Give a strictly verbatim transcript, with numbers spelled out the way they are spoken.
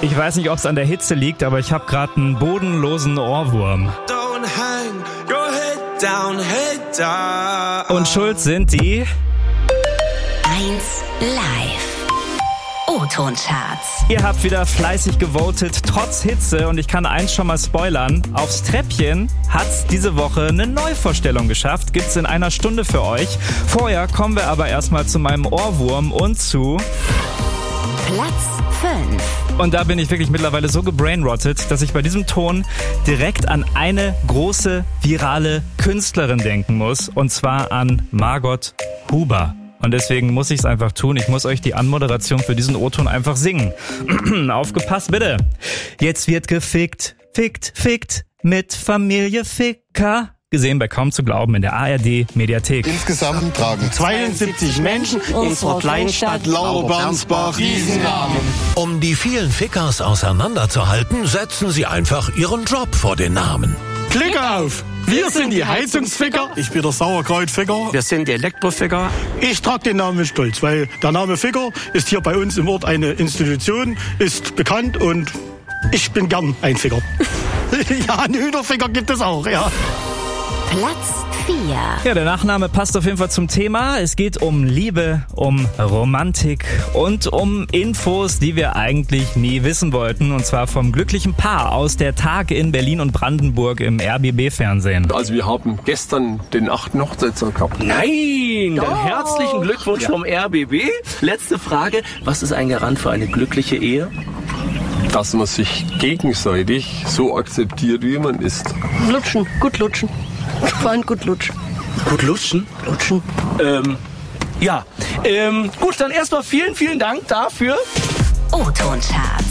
Ich weiß nicht, ob es an der Hitze liegt, aber ich habe gerade einen bodenlosen Ohrwurm. Don't hang your head down, head down. Und schuld sind die eins Live O-Ton-Charts. Ihr habt wieder fleißig gewotet, trotz Hitze. Und ich kann eins schon mal spoilern. Aufs Treppchen hat's diese Woche eine Neuvorstellung geschafft. Gibt's in einer Stunde für euch. Vorher kommen wir aber erstmal zu meinem Ohrwurm und zu Platz fünf. Und da bin ich wirklich mittlerweile so gebrainrottet, dass ich bei diesem Ton direkt an eine große virale Künstlerin denken muss. Und zwar an Margot Huber. Und deswegen muss ich es einfach tun. Ich muss euch die Anmoderation für diesen O-Ton einfach singen. Aufgepasst bitte. Jetzt wird gefickt, fickt, fickt mit Familie Ficker. Gesehen bei Kaum zu glauben in der A R D-Mediathek. Insgesamt tragen zweiundsiebzig Menschen unserer Kleinstadt Laubernsbach diesen Namen. Um die vielen Fickers auseinanderzuhalten, setzen sie einfach ihren Job vor den Namen. Klick auf! Wir sind die Heizungsficker. Ich bin der Sauerkrautficker. Wir sind die Elektroficker. Ich trage den Namen mit Stolz, weil der Name Ficker ist hier bei uns im Ort eine Institution, ist bekannt und ich bin gern ein Ficker. Ja, einen Hühnerficker gibt es auch, ja. Platz vier. Ja, der Nachname passt auf jeden Fall zum Thema. Es geht um Liebe, um Romantik und um Infos, die wir eigentlich nie wissen wollten. Und zwar vom glücklichen Paar aus der Tag in Berlin und Brandenburg im R B B-Fernsehen. Also wir haben gestern den achten Hochzeitstag gehabt. Nein, dann herzlichen Glückwunsch ja. vom R B B. Letzte Frage, was ist ein Garant für eine glückliche Ehe? Dass man sich gegenseitig so akzeptiert, wie man ist. Lutschen, gut lutschen. Vor allem gut lutschen. Gut lutschen? Lutschen. Ähm, ja. Ähm, gut, dann erstmal vielen, vielen Dank dafür. O-Ton-Charts.